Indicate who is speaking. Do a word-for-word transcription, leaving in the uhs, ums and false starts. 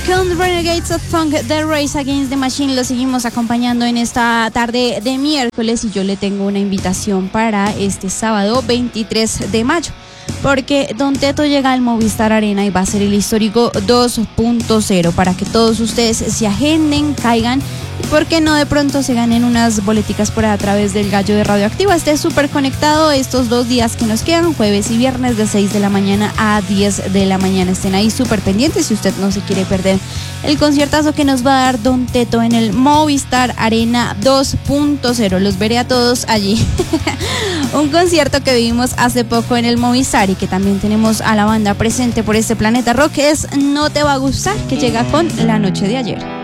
Speaker 1: con Renegades of Funk, The Race Against the Machine. Lo seguimos acompañando en esta tarde de miércoles y yo le tengo una invitación para este sábado veintitrés de mayo. Porque Don Teto llega al Movistar Arena y va a ser el histórico dos punto cero para que todos ustedes se agenden, caigan y por qué no de pronto se ganen unas boleticas por a través del Gallo de Radioactiva. Esté súper conectado estos dos días que nos quedan, jueves y viernes de seis de la mañana a diez de la mañana. Estén ahí súper pendientes si usted no se quiere perder el conciertazo que nos va a dar Don Teto en el Movistar Arena dos punto cero. Los veré a todos allí. Un concierto que vivimos hace poco en el Movistar y que también tenemos a la banda presente por este Planeta Rock es No Te Va a Gustar, que llega con La Noche de Ayer.